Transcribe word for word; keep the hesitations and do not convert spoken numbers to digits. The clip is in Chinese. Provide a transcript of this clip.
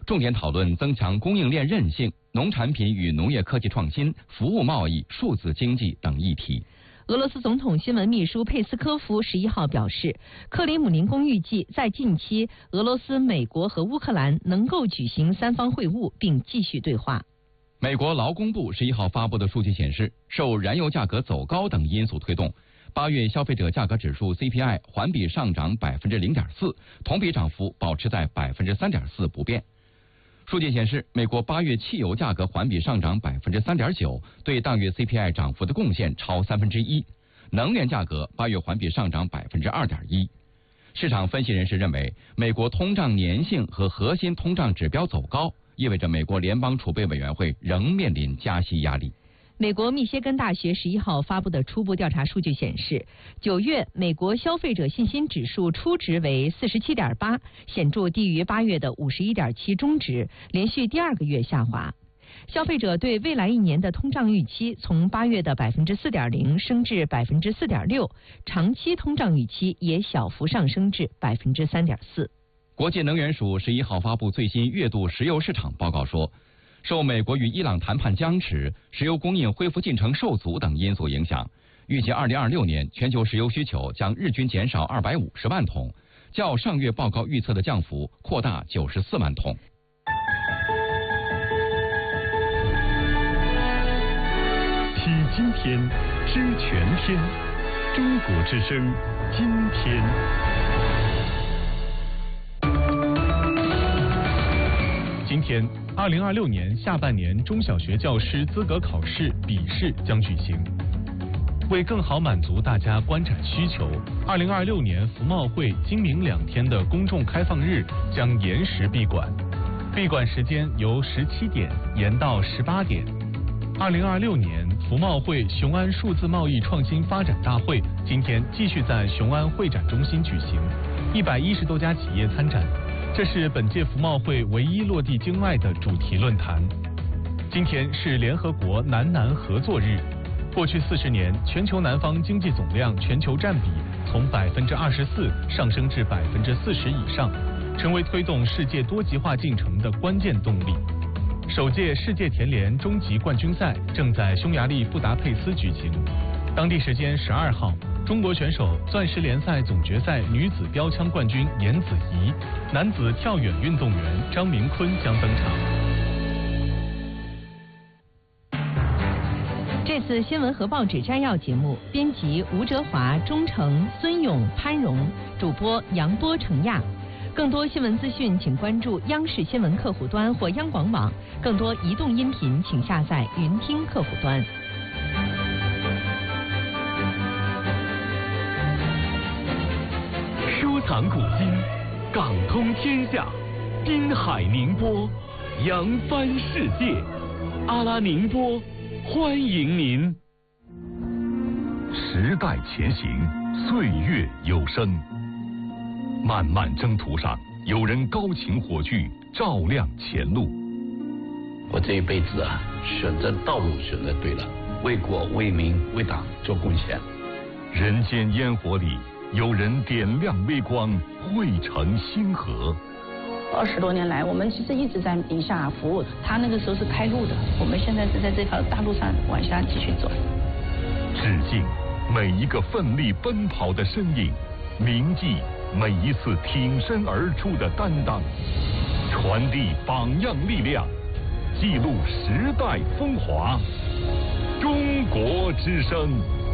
重点讨论增强供应链韧性、农产品与农业科技创新、服务贸易、数字经济等议题。 俄罗斯总统新闻秘书佩斯科夫十一号表示，克里姆林宫预计在近期，俄罗斯、美国和乌克兰能够举行三方会晤，并继续对话。 美国劳工部十一号发布的数据显示，受燃油价格走高等因素推动，八月消费者价格指数 C P I 环比上涨百分之零点四，同比涨幅保持在百分之三点四不变。数据显示，美国八月汽油价格环比上涨百分之三点九，对当月 C P I 涨幅的贡献超三分之一。能源价格八月环比上涨百分之二点一。市场分析人士认为，美国通胀粘性和核心通胀指标走高，意味着美国联邦储备委员会仍面临加息压力。 美国密歇根大学十一号发布的初步调查数据显示，九月美国消费者信心指数初值为四十七点八，显著低于八月的五十一点七中值，连续第二个月下滑。消费者对未来一年的通胀预期从八月的百分之四点零升至百分之四点六，长期通胀预期也小幅上升至百分之三点四。 国际能源署十一号发布最新月度石油市场报告说，受美国与伊朗谈判僵持、石油供应恢复进程受阻等因素影响，预计二零二六年全球石油需求将日均减少二百五十万桶，较上月报告预测的降幅扩大九十四万桶。 体今天，知全天，中国之声，今天。今天，二零二六年下半年中小学教师资格考试笔试将举行。为更好满足大家观展需求，二零二六年服贸会今明两天的公众开放日将延时闭馆，闭馆时间由十七点延到十八点。二零二六年服贸会雄安数字贸易创新发展大会今天继续在雄安会展中心举行，一百一十多家企业参展。这是本届服贸会唯一落地境外的主题论坛。今天是联合国南南合作日。过去四十年，全球南方经济总量全球占比从百分之二十四上升至百分之四十以上，成为推动世界多极化进程的关键动力。首届世界田联终极冠军赛正在匈牙利布达佩斯举行。当地时间十二号，中国选手钻石联赛总决赛女子标枪冠军严子怡、男子跳远运动员张明坤将登场。 这次新闻和报纸摘要节目，编辑吴哲华、钟诚、孙勇、潘荣，主播杨波、程亚。更多新闻资讯，请关注央视新闻客户端或央广网。更多移动音频，请下载云听客户端。 收藏古今，港通天下，滨海宁波，扬帆世界。阿拉宁波，欢迎您。时代前行，岁月有声。漫漫征途上，有人高擎火炬，照亮前路。 我这一辈子啊，选择道路选择对了，为国为民为党做贡献。 人间烟火里，有人点亮微光，汇成星河。 二十多年来，我们其实一直在宁夏服务，他那个时候是开路的，我们现在是在这条大路上往下继续走。 致敬每一个奋力奔跑的身影，铭记每一次挺身而出的担当，传递榜样力量，记录时代风华。中国之声。